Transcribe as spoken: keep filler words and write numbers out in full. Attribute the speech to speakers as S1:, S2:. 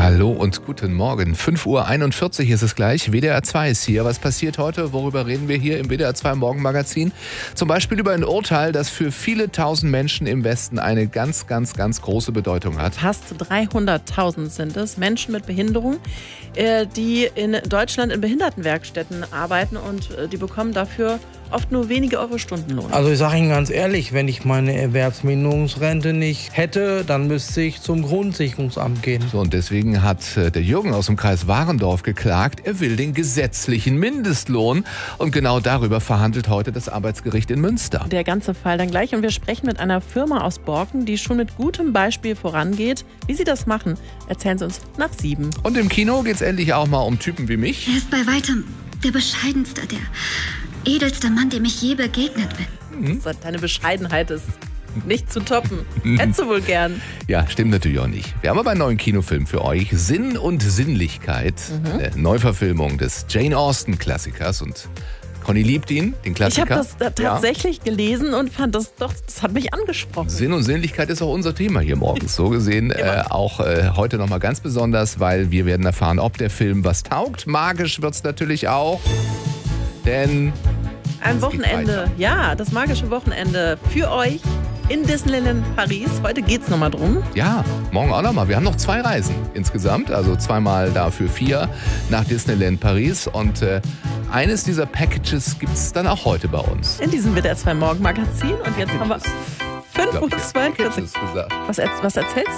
S1: Hallo und guten Morgen. fünf Uhr einundvierzig ist es gleich. W D R zwei ist hier. Was passiert heute? Worüber reden wir hier im W D R zwei Morgenmagazin? Zum Beispiel über ein Urteil, das für viele tausend Menschen im Westen eine ganz, ganz, ganz große Bedeutung hat.
S2: Fast dreihunderttausend sind es, Menschen mit Behinderung, die in Deutschland in Behindertenwerkstätten arbeiten und die bekommen dafür oft nur wenige Euro Stundenlohn.
S3: Also ich sage Ihnen ganz ehrlich, wenn ich meine Erwerbsminderungsrente nicht hätte, dann müsste ich zum Grundsicherungsamt gehen.
S1: So, und deswegen hat der Jürgen aus dem Kreis Warendorf geklagt, er will den gesetzlichen Mindestlohn. Und genau darüber verhandelt heute das Arbeitsgericht in Münster.
S2: Der ganze Fall dann gleich. Und wir sprechen mit einer Firma aus Borken, die schon mit gutem Beispiel vorangeht. Wie sie das machen, erzählen sie uns nach sieben.
S1: Und im Kino geht es endlich auch mal um Typen wie mich.
S4: Er ist bei weitem der bescheidenste, der edelste Mann, dem ich je begegnet bin.
S2: Mhm. Deine Bescheidenheit ist nicht zu toppen. Hättest du wohl gern.
S1: Ja, stimmt natürlich auch nicht. Wir haben aber einen neuen Kinofilm für euch. Sinn und Sinnlichkeit. Mhm. Eine Neuverfilmung des Jane Austen-Klassikers. Und Conny liebt ihn, den Klassiker.
S2: Ich habe das da tatsächlich ja. gelesen und fand das doch, das hat mich angesprochen.
S1: Sinn und Sinnlichkeit ist auch unser Thema hier morgens. So gesehen äh, auch äh, heute nochmal ganz besonders, weil wir werden erfahren, ob der Film was taugt. Magisch wird es natürlich auch. Denn
S2: ein Wochenende, ja, das magische Wochenende für euch in Disneyland Paris. Heute geht's nochmal drum.
S1: Ja, morgen auch nochmal. Wir haben noch zwei Reisen insgesamt, also zweimal dafür vier nach Disneyland Paris. Und äh, eines dieser Packages gibt's dann auch heute bei uns.
S2: In diesem W D R zwei Morgenmagazin. Und jetzt haben wir fünf Uhr zweiundvierzig. Was, was erzählst du?